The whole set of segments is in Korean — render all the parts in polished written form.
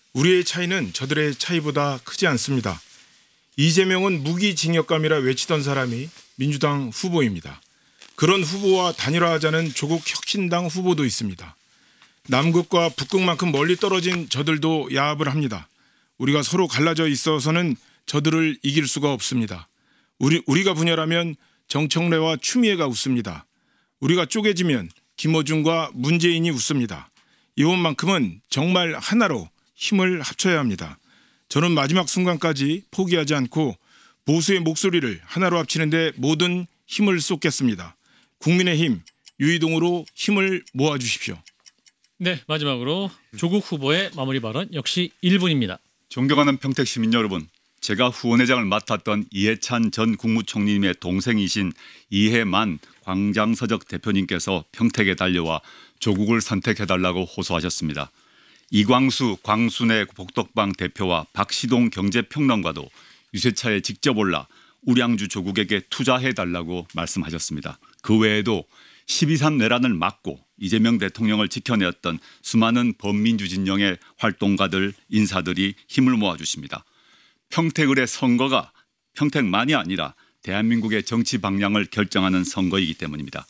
우리의 차이는 저들의 차이보다 크지 않습니다. 이재명은 무기징역감이라 외치던 사람이 민주당 후보입니다. 그런 후보와 단일화하자는 조국 혁신당 후보도 있습니다. 남극과 북극만큼 멀리 떨어진 저들도 야합을 합니다. 우리가 서로 갈라져 있어서는 저들을 이길 수가 없습니다. 우리가 분열하면 정청래와 추미애가 웃습니다. 우리가 쪼개지면 김어준과 문재인이 웃습니다. 이번만큼은 정말 하나로 힘을 합쳐야 합니다. 저는 마지막 순간까지 포기하지 않고 보수의 목소리를 하나로 합치는 데 모든 힘을 쏟겠습니다. 국민의힘 유이동으로 힘을 모아주십시오. 네, 마지막으로 조국 후보의 마무리 발언 역시 1분입니다. 존경하는 평택 시민 여러분, 제가 후원회장을 맡았던 이해찬 전 국무총리님의 동생이신 이해만 광장서적 대표님께서 평택에 달려와 조국을 선택해달라고 호소하셨습니다. 이광수 광순의 복덕방 대표와 박시동 경제평론가도 유세차에 직접 올라 우량주 조국에게 투자해달라고 말씀하셨습니다. 그 외에도 12.3 내란을 막고 이재명 대통령을 지켜내었던 수많은 범민주 진영의 활동가들, 인사들이 힘을 모아주십니다. 평택을의 선거가 평택만이 아니라 대한민국의 정치 방향을 결정하는 선거이기 때문입니다.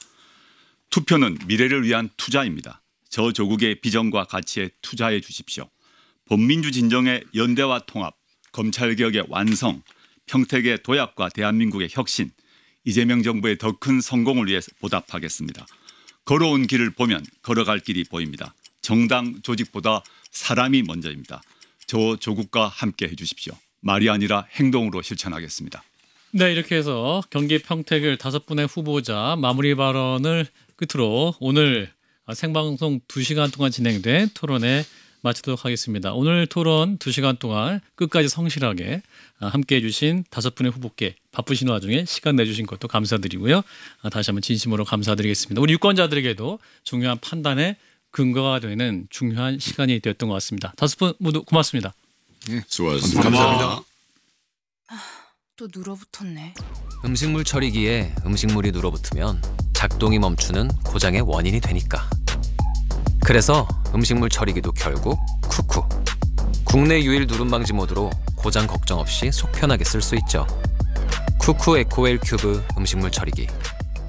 투표는 미래를 위한 투자입니다. 저 조국의 비전과 가치에 투자해 주십시오. 범민주 진정의 연대와 통합, 검찰개혁의 완성, 평택의 도약과 대한민국의 혁신, 이재명 정부의 더 큰 성공을 위해 보답하겠습니다. 걸어온 길을 보면 걸어갈 길이 보입니다. 정당 조직보다 사람이 먼저입니다. 저 조국과 함께 해주십시오. 말이 아니라 행동으로 실천하겠습니다. 네, 이렇게 해서 경기 평택을 5분의 후보자 마무리 발언을 끝으로 오늘 생방송 2시간 동안 진행된 토론에 마치도록 하겠습니다. 오늘 토론 2시간 동안 끝까지 성실하게 함께해 주신 5분의 후보께 바쁘신 와중에 시간 내주신 것도 감사드리고요. 다시 한번 진심으로 감사드리겠습니다. 우리 유권자들에게도 중요한 판단의 근거가 되는 중요한 시간이 되었던 것 같습니다. 5분 모두 고맙습니다. 네, 수고하셨습니다. 감사합니다. 또 눌어붙었네. 음식물 처리기에 음식물이 눌어붙으면 작동이 멈추는 고장의 원인이 되니까. 그래서 음식물 처리기도 결국 쿠쿠. 국내 유일 누름 방지 모드로 고장 걱정 없이 속 편하게 쓸 수 있죠. 쿠쿠 에코웰 큐브 음식물 처리기.